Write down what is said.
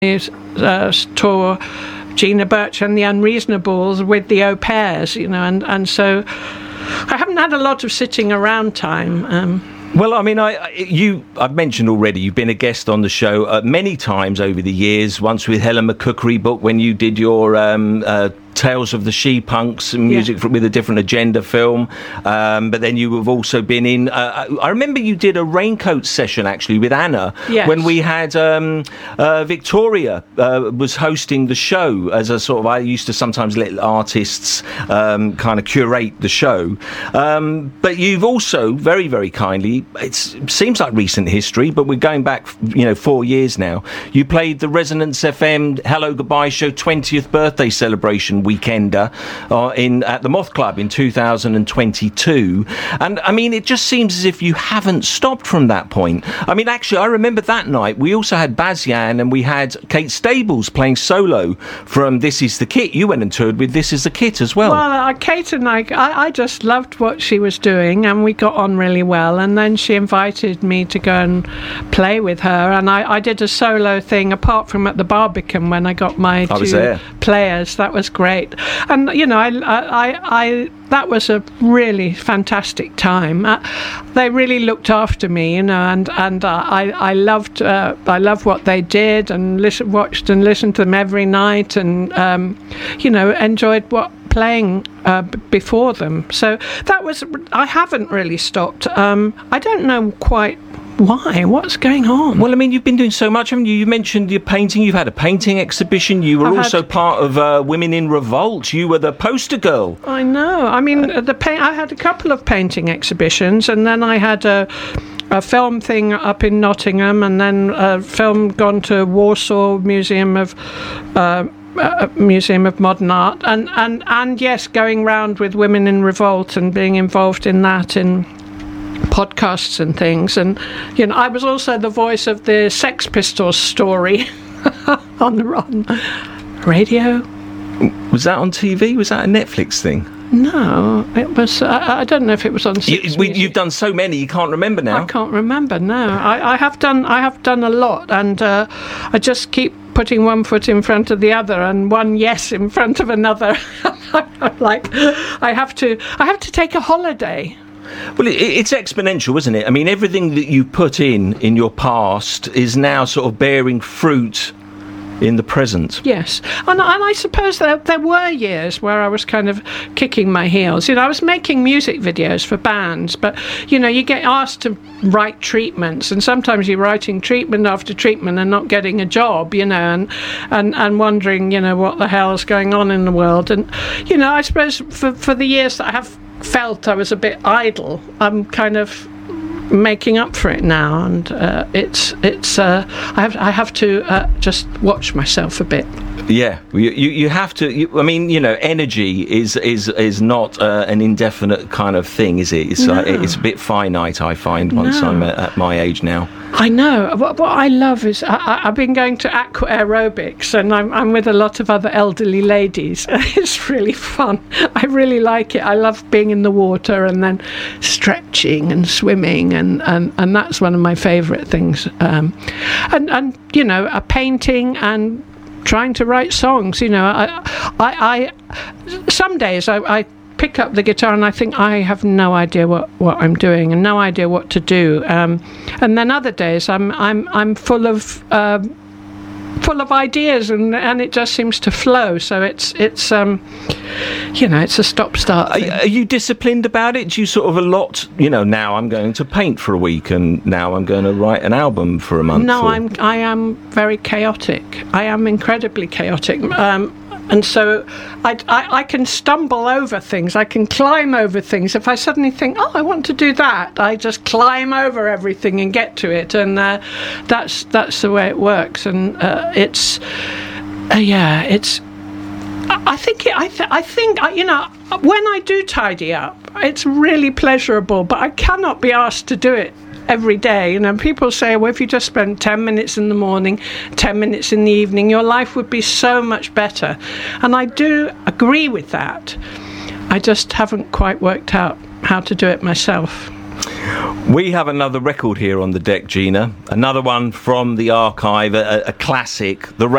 tour Gina Birch and the Unreasonables with the Au Pairs, and so I haven't had a lot of sitting around time. Well, I mean, I've mentioned already, you've been a guest on the show many times over the years, once with Helen McCookery book when you did your Tales of the She-Punks, music with a different agenda film, but then you have also been in I remember you did a Raincoat session actually with Anna, when we had Victoria was hosting the show as a sort of, I used to sometimes let artists kind of curate the show, but you've also very, very kindly, it seems like recent history, but we're going back 4 years now, you played the Resonance FM Hello Goodbye show 20th birthday celebration weekender at the Moth Club in 2022, and I mean, it just seems as if you haven't stopped from that point. I mean, actually, I remember that night we also had Bazian and we had Kate Stables playing solo from This Is the Kit. You went and toured with This Is the Kit as well. Well, Kate and I just loved what she was doing, and we got on really well, and then she invited me to go and play with her, and I did a solo thing apart from at the Barbican when I got my two players. That was great. And I that was a really fantastic time. They really looked after me, and I loved what they did, and watched and listened to them every night, and enjoyed playing before them. So that was, I haven't really stopped. I don't know quite why. What's going on? Well, I mean, you've been doing so much, haven't you? You mentioned your painting. You've had a painting exhibition. You were also part of Women in Revolt. You were the poster girl. I know. I mean, I had a couple of painting exhibitions, and then I had a film thing up in Nottingham, and then a film gone to Warsaw Museum of Modern Art, and yes, going round with Women in Revolt and being involved in that in podcasts and things, and I was also the voice of the Sex Pistols story on radio. Was that on TV? Was that a Netflix thing? No, it was. I don't know if it was on. You've done so many, you can't remember now. I can't remember. No, I have done a lot, and I just keep putting one foot in front of the other and one yes in front of another. Like I have to take a holiday. Well, it's exponential, isn't it? I mean, everything that you put in your past is now sort of bearing fruit in the present. Yes, and I suppose there were years where I was kind of kicking my heels. I was making music videos for bands, but you get asked to write treatments, and sometimes you're writing treatment after treatment and not getting a job, and wondering, what the hell's going on in the world. And I suppose for the years that I have felt I was a bit idle, I'm kind of making up for it now, and I have to just watch myself a bit. Yeah, you have to. I mean, energy is not an indefinite kind of thing, is it? It's it's a bit finite, I find, once I'm at my age now. I know. What I love is I've been going to aqua aerobics, and I'm with a lot of other elderly ladies. It's really fun. I really like it. I love being in the water and then stretching and swimming, and that's one of my favourite things. And a painting and trying to write songs. I some days I pick up the guitar and I think I have no idea what I'm doing and no idea what to do, and then other days I'm full of ideas, and it just seems to flow. So it's it's a stop-start thing. Are you disciplined about it? Do you sort of allot, now I'm going to paint for a week, and now I'm going to write an album for a month? No, I am very chaotic. I am incredibly chaotic. And so I can stumble over things. I can climb over things. If I suddenly think, I want to do that, I just climb over everything and get to it. And that's the way it works. And it's. I think when I do tidy up, it's really pleasurable. But I cannot be asked to do it every day. People say, well, if you just spent 10 minutes in the morning, 10 minutes in the evening, your life would be so much better. And I do agree with that. I just haven't quite worked out how to do it myself. We have another record here on the deck, Gina. Another one from the archive, a classic, the